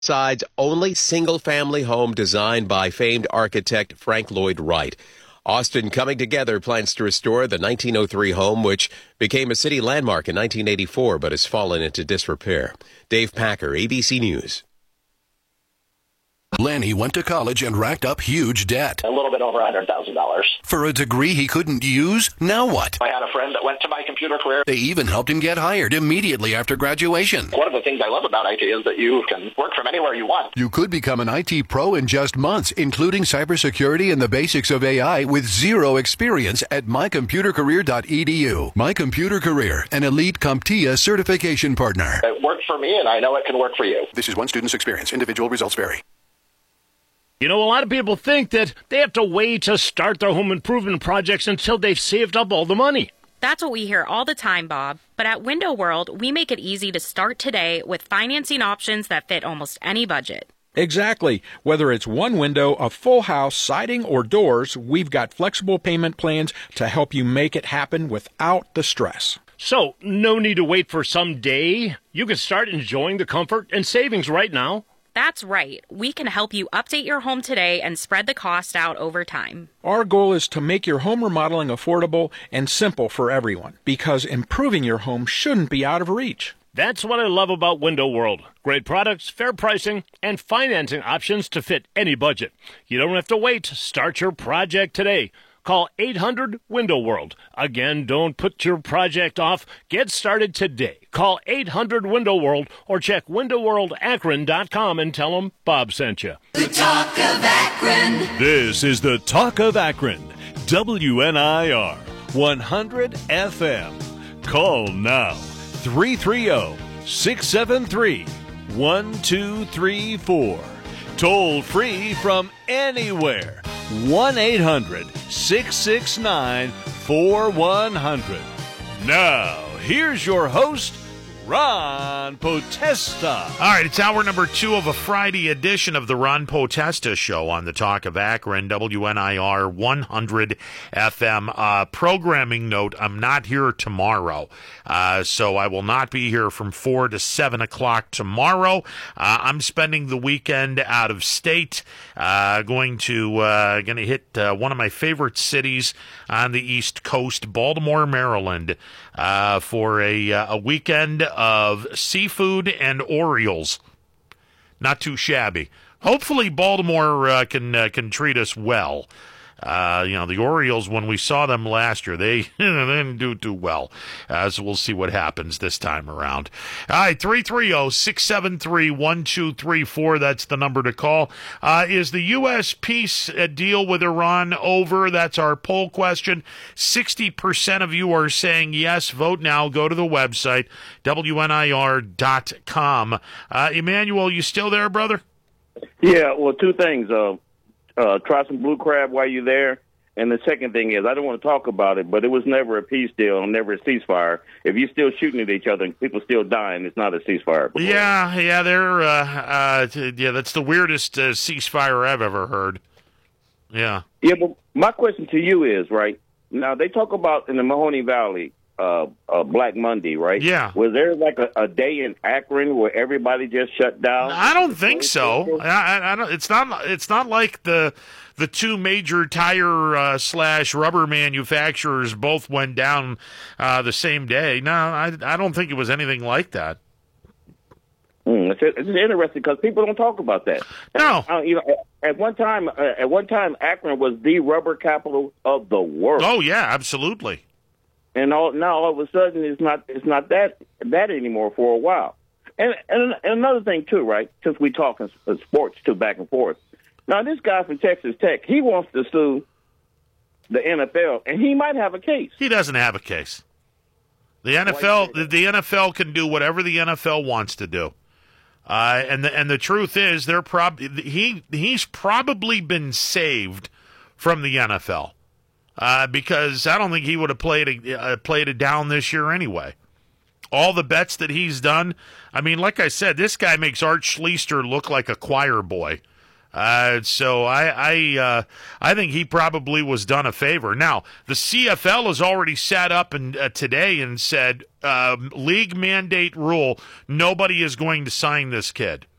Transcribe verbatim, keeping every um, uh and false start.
Side's only single-family home designed by famed architect Frank Lloyd Wright. Austin Coming Together plans to restore the nineteen oh three home, which became a city landmark in nineteen eighty-four but has fallen into disrepair. Dave Packer, A B C News. Lenny went to college and racked up huge debt. A little bit over one hundred thousand dollars. For a degree he couldn't use? Now what? I had a friend that went to my computer career. They even helped him get hired immediately after graduation. One of the things I love about I T is that you can work from anywhere you want. You could become an I T pro in just months, including cybersecurity and the basics of A I with zero experience at my computer career dot e d u. My Computer Career, an elite CompTIA certification partner. It worked for me, and I know it can work for you. This is one student's experience. Individual results vary. You know, a lot of people think that they have to wait to start their home improvement projects until they've saved up all the money. That's what we hear all the time, Bob. But at Window World, we make it easy to start today with financing options that fit almost any budget. Exactly. Whether it's one window, a full house, siding, or doors, we've got flexible payment plans to help you make it happen without the stress. So, no need to wait for some day. You can start enjoying the comfort and savings right now. That's right. We can help you update your home today and spread the cost out over time. Our goal is to make your home remodeling affordable and simple for everyone, because improving your home shouldn't be out of reach. That's what I love about Window World. Great products, fair pricing, and financing options to fit any budget. You don't have to wait. Start your project today. Call eight hundred window world. Again, don't put your project off. Get started today. Call eight hundred window world or check window world akron dot com and tell them Bob sent you. The Talk of Akron. This is the Talk of Akron. W N I R one hundred F M. Call now. three three zero, six seven three, one two three four. Toll free from anywhere. one eight hundred, six six nine, four one zero zero. Now, here's your host, Ron Potesta. All right, it's hour number two of a Friday edition of the Ron Potesta Show on the Talk of Akron, W N I R one hundred F M. Uh, programming note, I'm not here tomorrow, uh, so I will not be here from four to seven o'clock tomorrow. Uh, I'm spending the weekend out of state, uh, going to uh, going to hit uh, one of my favorite cities on the East Coast, Baltimore, Maryland, uh, for a, uh, a weekend of seafood and Orioles. Not too shabby. Hopefully Baltimore uh, can uh, can treat us well. Uh, you know, the Orioles, when we saw them last year, they, they didn't do too well. Uh, so we'll see what happens this time around. All right, three three zero, six seven three, one two three four. That's the number to call. Uh, is the U S peace uh, deal with Iran over? That's our poll question. sixty percent of you are saying yes. Vote now. Go to the website, W N I R dot com. Uh, Emmanuel, you still there, brother? Yeah, well, two things. Uh, Uh, try some blue crab while you're there. And the second thing is, I don't want to talk about it, but it was never a peace deal and never a ceasefire. If you're still shooting at each other and people still dying, it's not a ceasefire. Yeah, yeah, they're, uh, uh, yeah, that's the weirdest uh, ceasefire I've ever heard. Yeah. Yeah, but my question to you is, right, now they talk about in the Mahoney Valley, uh, uh, Black Monday, right? Yeah. Was there like a, a day in Akron where everybody just shut down? I don't think so. I, I, I don't. It's not. It's not like the the two major tire uh, slash rubber manufacturers both went down uh, the same day. No, I I don't think it was anything like that. Mm, it's, it's interesting because people don't talk about that. No, uh, you know, at, at one time, uh, at one time, Akron was the rubber capital of the world. Oh yeah, absolutely. And all, now all of a sudden it's not it's not that that anymore for a while. And, and and another thing too, right? Since we talking sports too back and forth. Now this guy from Texas Tech, he wants to sue the N F L, and he might have a case. He doesn't have a case. The N F L, the, the N F L can do whatever the N F L wants to do. Uh, and the and the truth is, they're prob he he's probably been saved from the N F L. Uh, because I don't think he would have played a, uh, played it down this year anyway. All the bets that he's done, I mean, like I said, this guy makes Art Schlichter look like a choir boy. Uh, so I I, uh, I think he probably was done a favor. Now, the C F L has already sat up and uh, today and said, uh, league mandate rule, nobody is going to sign this kid.